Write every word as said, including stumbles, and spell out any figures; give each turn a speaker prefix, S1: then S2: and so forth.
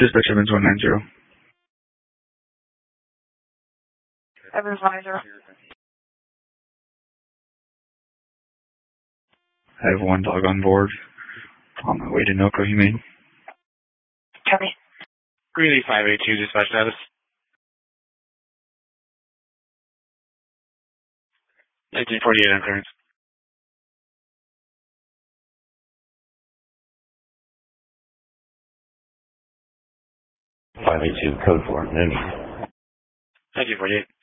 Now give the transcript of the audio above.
S1: Dispatch Evans one nine zero.
S2: Evans one nine zero.
S1: I have one dog on board. On my way to Noco Humane.
S2: Copy.
S3: Greeley five eight two, dispatch status. nineteen forty-eight on clearance.
S4: five eight two, code four, no need.
S3: nineteen forty-eight.